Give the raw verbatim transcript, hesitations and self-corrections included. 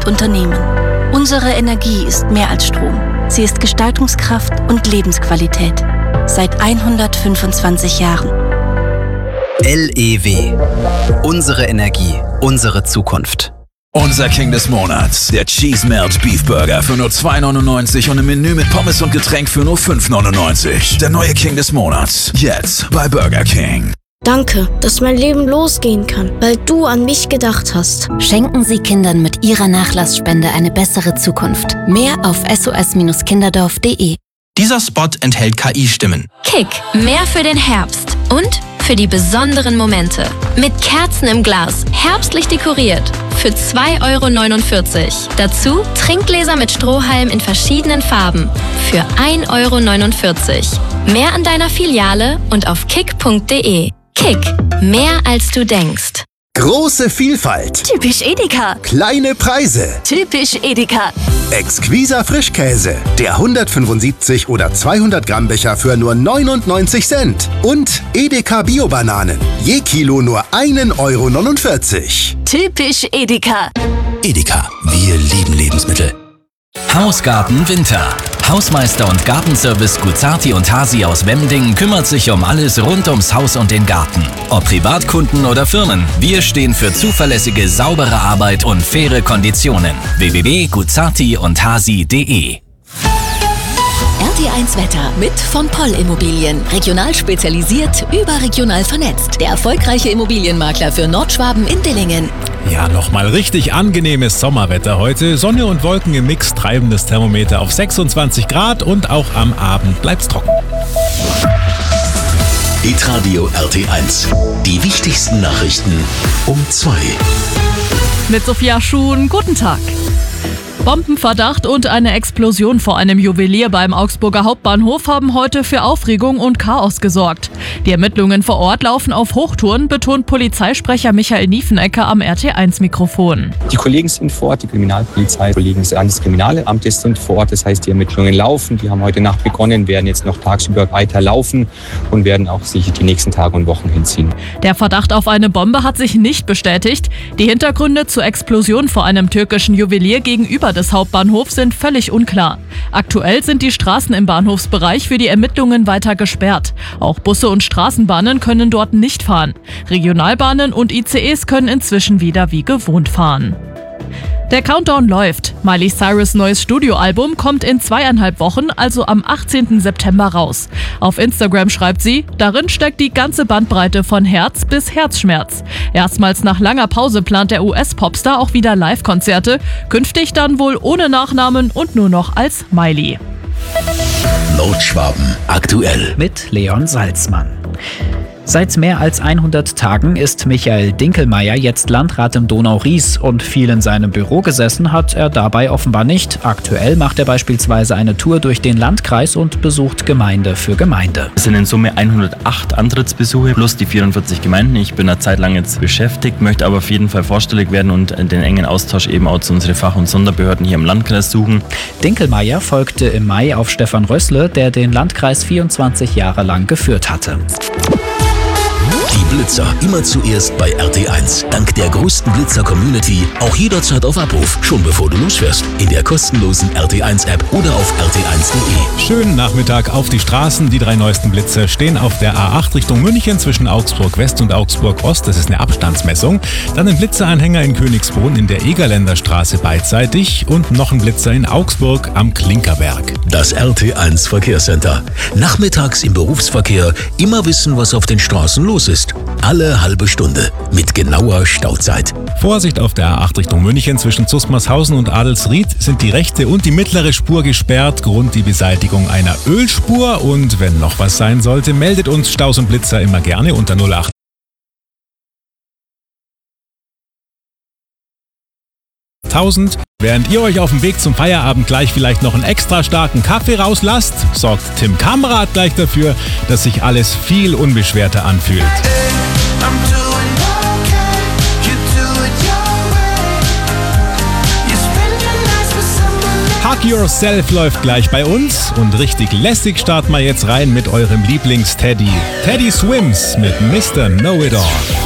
und Unternehmen. Unsere Energie ist mehr als Strom. Sie ist Gestaltungskraft und Lebensqualität. Seit hundertfünfundzwanzig Jahren. L E W. Unsere Energie, unsere Zukunft. Unser King des Monats, der Cheese Melt Beef Burger für nur zwei neunundneunzig und ein Menü mit Pommes und Getränk für nur fünf neunundneunzig. Der neue King des Monats, jetzt bei Burger King. Danke, dass mein Leben losgehen kann, weil du an mich gedacht hast. Schenken Sie Kindern mit Ihrer Nachlassspende eine bessere Zukunft. Mehr auf s o s kinderdorf punkt de. Dieser Spot enthält K I-Stimmen. Kick, mehr für den Herbst und für die besonderen Momente. Mit Kerzen im Glas, herbstlich dekoriert. Für zwei Euro neunundvierzig. Dazu Trinkgläser mit Strohhalm in verschiedenen Farben. Für ein Euro neunundvierzig. Mehr an deiner Filiale und auf kick punkt de. Kick, mehr als du denkst. Große Vielfalt. Typisch Edeka. Kleine Preise. Typisch Edeka. Exquiser Frischkäse. Der hundertfünfundsiebzig oder zweihundert Gramm Becher für nur neunundneunzig Cent. Und Edeka Bio-Bananen. Je Kilo nur ein Euro neunundvierzig. Typisch Edeka. Edeka. Wir lieben Lebensmittel. Hausgarten Winter. Hausmeister und Gartenservice Guzzarti und Hasi aus Wemdingen kümmert sich um alles rund ums Haus und den Garten. Ob Privatkunden oder Firmen, wir stehen für zuverlässige, saubere Arbeit und faire Konditionen. w w w punkt guzzarti und hasi punkt de. R T eins Wetter mit von Poll Immobilien. Regional spezialisiert, überregional vernetzt. Der erfolgreiche Immobilienmakler für Nordschwaben in Dillingen. Ja, nochmal richtig angenehmes Sommerwetter heute. Sonne und Wolken im Mix treiben das Thermometer auf sechsundzwanzig Grad und auch am Abend bleibt's trocken. Hitradio R T eins. Die wichtigsten Nachrichten um zwei. Mit Sophia Schuhn, guten Tag. Bombenverdacht und eine Explosion vor einem Juwelier beim Augsburger Hauptbahnhof haben heute für Aufregung und Chaos gesorgt. Die Ermittlungen vor Ort laufen auf Hochtouren, betont Polizeisprecher Michael Niefenegger am R T eins Mikrofon. Die Kollegen sind vor Ort, die Kriminalpolizei, Kollegen des Landeskriminalamtes sind vor Ort. Das heißt, die Ermittlungen laufen, die haben heute Nacht begonnen, werden jetzt noch tagsüber weiter laufen und werden auch sich die nächsten Tage und Wochen hinziehen. Der Verdacht auf eine Bombe hat sich nicht bestätigt. Die Hintergründe zur Explosion vor einem türkischen Juwelier gegenüber des Hauptbahnhofs sind völlig unklar. Aktuell sind die Straßen im Bahnhofsbereich für die Ermittlungen weiter gesperrt. Auch Busse und Straßenbahnen können dort nicht fahren. Regionalbahnen und I C Es können inzwischen wieder wie gewohnt fahren. Der Countdown läuft. Miley Cyrus' neues Studioalbum kommt in zweieinhalb Wochen, also am achtzehnten September raus. Auf Instagram schreibt sie, darin steckt die ganze Bandbreite von Herz bis Herzschmerz. Erstmals nach langer Pause plant der U S-Popstar auch wieder Live-Konzerte, künftig dann wohl ohne Nachnamen und nur noch als Miley. Nordschwaben aktuell mit Leon Salzmann. Seit mehr als hundert Tagen ist Michael Dinkelmeyer jetzt Landrat im Donau-Ries und viel in seinem Büro gesessen hat er dabei offenbar nicht. Aktuell macht er beispielsweise eine Tour durch den Landkreis und besucht Gemeinde für Gemeinde. Es sind in Summe hundertacht Antrittsbesuche plus die vierundvierzig Gemeinden. Ich bin eine Zeit lang jetzt beschäftigt, möchte aber auf jeden Fall vorstellig werden und den engen Austausch eben auch zu unseren Fach- und Sonderbehörden hier im Landkreis suchen. Dinkelmeyer folgte im Mai auf Stefan Rössle, der den Landkreis vierundzwanzig Jahre lang geführt hatte. Die Blitzer immer zuerst bei R T eins. Dank der größten Blitzer-Community auch jederzeit auf Abruf, schon bevor du losfährst. In der kostenlosen R T eins App oder auf r t eins punkt de. Schönen Nachmittag auf die Straßen. Die drei neuesten Blitzer stehen auf der A acht Richtung München zwischen Augsburg West und Augsburg Ost. Das ist eine Abstandsmessung. Dann ein Blitzeranhänger in Königsbrunn in der Egerländer Straße beidseitig und noch ein Blitzer in Augsburg am Klinkerberg. Das R T eins Verkehrscenter. Nachmittags im Berufsverkehr immer wissen, was auf den Straßen los ist. Alle halbe Stunde mit genauer Stauzeit. Vorsicht auf der A acht Richtung München zwischen Zusmarshausen und Adelsried sind die rechte und die mittlere Spur gesperrt. Grund die Beseitigung einer Ölspur. Und wenn noch was sein sollte, meldet uns Staus und Blitzer immer gerne unter null acht. tausend. Während ihr euch auf dem Weg zum Feierabend gleich vielleicht noch einen extra starken Kaffee rauslasst, sorgt Tim Kamrat gleich dafür, dass sich alles viel unbeschwerter anfühlt. Hug Yourself läuft gleich bei uns und richtig lässig starten wir jetzt rein mit eurem Lieblings-Teddy. Teddy Swims mit Mister Know-It-All.